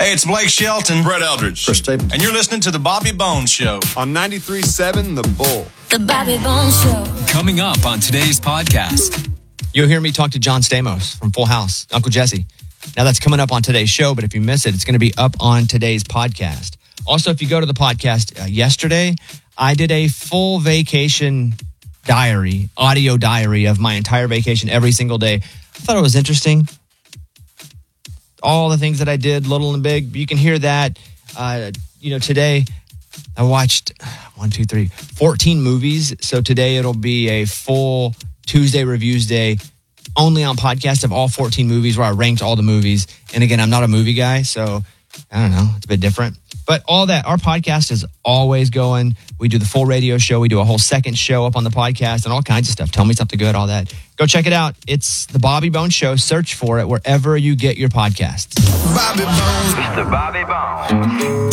Hey, it's Blake Shelton. Brett Eldridge. Chris Stapleton. And you're listening to The Bobby Bones Show. On 93.7 The Bull. The Bobby Bones Show. Coming up on today's podcast. You'll hear me talk to John Stamos from Full House, Uncle Jesse. Now, that's coming up on today's show, but if you miss it, it's going to be up on today's podcast. Also, if you go to the podcast yesterday, I did a full vacation diary, audio diary of my entire vacation every single day. I thought it was interesting. All the things that I did, little and big, you can hear that. Today I watched 14 movies. So today it'll be a full Tuesday Reviews Day only on podcast of all 14 movies where I ranked all the movies. And again, I'm not a movie guy, so I don't know. It's a bit different. But all that, our podcast is always going. We do the full radio show. We do a whole second show up on the podcast and all kinds of stuff. Tell me something good, all that. Go check it out. It's The Bobby Bones Show. Search for it wherever you get your podcasts. Bobby Bones. It's the Bobby Bones.